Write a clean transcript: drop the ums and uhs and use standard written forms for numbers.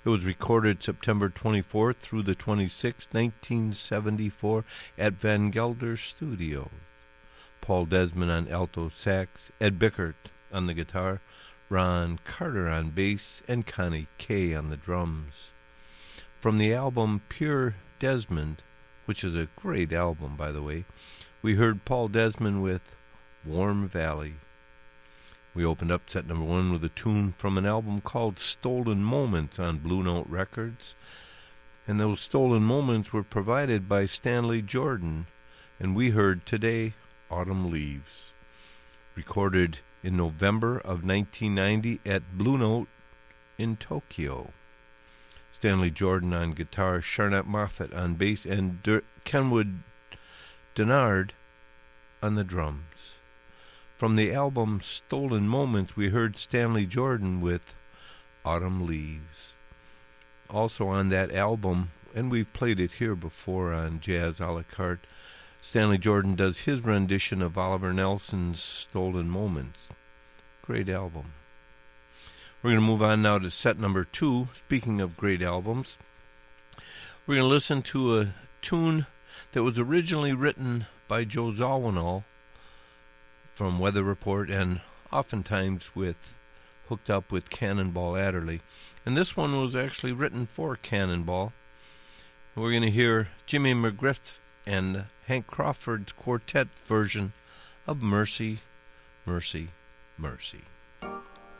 It was recorded September 24th through the 26th, 1974 at Van Gelder Studios. Paul Desmond on alto sax, Ed Bickert on the guitar, Ron Carter on bass, and Connie Kay on the drums. From the album Pure Desmond, which is a great album, by the way, we heard Paul Desmond with Warm Valley. We opened up set number 1 with a tune from an album called Stolen Moments on Blue Note Records, and those stolen moments were provided by Stanley Jordan, and we heard Today Autumn Leaves, recorded in November of 1990 at Blue Note in Tokyo. Stanley Jordan on guitar, Charlotte Moffat on bass, and Kenwood Denard on the drums. From the album Stolen Moments, we heard Stanley Jordan with Autumn Leaves. Also on that album, and we've played it here before on Jazz a la carte, Stanley Jordan does his rendition of Oliver Nelson's Stolen Moments. Great album. We're going to move on now to set number 2. Speaking of great albums, we're going to listen to a tune that was originally written by Joe Zawinul from Weather Report and oftentimes hooked up with Cannonball Adderley. And this one was actually written for Cannonball. We're going to hear Jimmy McGriff and Hank Crawford's quartet version of Mercy, Mercy, Mercy.